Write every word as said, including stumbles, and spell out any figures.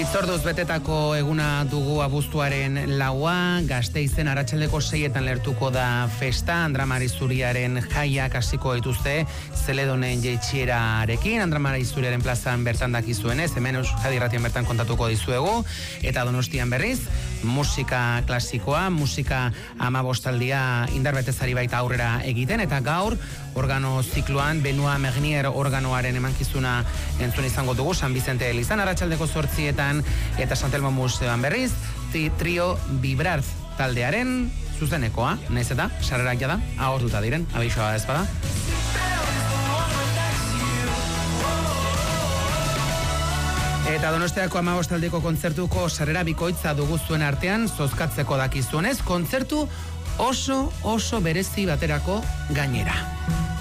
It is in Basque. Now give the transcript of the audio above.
Itzorduz betetako eguna dugu abuztuaren laua, Gasteizen arratsaldeko seietan lertuko da festa, Andra Marizuriaren jaiak hasiko dituzte Zeledonen jeitsierarekin, Andra Marizuriaren plazan bertan dakizuenez, hemen Euskadi Irratian bertan kontatuko dizuegu, eta Donostian berriz, musika klasikoa, musika amabostaldia indarbetezari baita aurrera egiten, eta gaur organo zikloan Benua Megnier organoaren emankizuna entzun izango dugu San Vicente elizan arratsaldeko zortzietan, eta Santelmo Museoan berriz Trio Vibrarz taldearen zuzenekoa, nahiz eta sarrerak jada agortuta diren, abixoa ez bada. Eta Donostiako amabostaldeko kontzertuko sarrera bikoitza dugu zuen artean zozkatzeko dakizuenez, kontzertu oso oso berezi baterako gainera.